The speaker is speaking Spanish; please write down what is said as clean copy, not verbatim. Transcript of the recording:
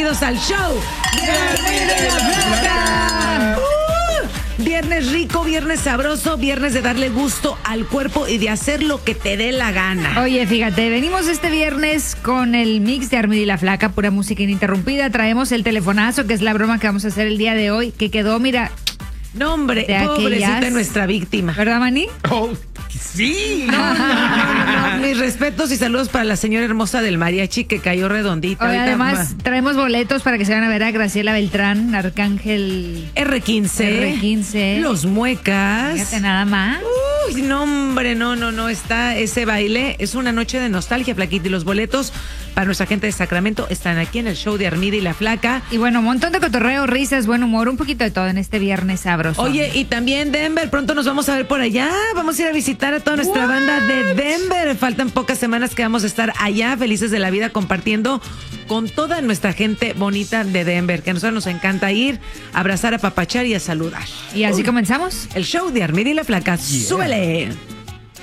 bienvenidos al show de Armida y la Flaca. Viernes rico, viernes sabroso, viernes de darle gusto al cuerpo y de hacer lo que te dé la gana. Oye, fíjate, venimos este viernes con el mix de Armida y la Flaca, pura música ininterrumpida. Traemos el telefonazo, que es la broma que vamos a hacer el día de hoy, que quedó, mira... No, hombre, pobrecita nuestra víctima. ¿Verdad, Manny? Oh, sí. No. Mis respetos y saludos para la señora hermosa del mariachi que cayó redondita. Oye, además, traemos boletos para que se van a ver a Graciela Beltrán, Arcángel R15. Los Muecas. Fíjate nada más. Uy, no, hombre, no. Está ese baile. Es una noche de nostalgia, Flaquita. Y los boletos para nuestra gente de Sacramento están aquí en el show de Armida y la Flaca. Y bueno, un montón de cotorreo, risas, buen humor, un poquito de todo en este viernes sabroso. Oye, y también Denver, pronto nos vamos a ver por allá. Vamos a ir a visitar a toda nuestra banda de Denver. Faltan pocas semanas que vamos a estar allá, felices de la vida, compartiendo con toda nuestra gente bonita de Denver, que a nosotros nos encanta ir, abrazar, apapachar y a saludar. Y así comenzamos. El show de Armida y la Flaca. ¡Súbele!